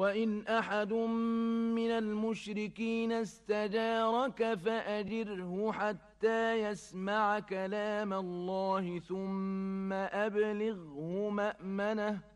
وإن أحد من المشركين استجارك فأجره حتى يسمع كلام الله ثم أبلغه مأمنه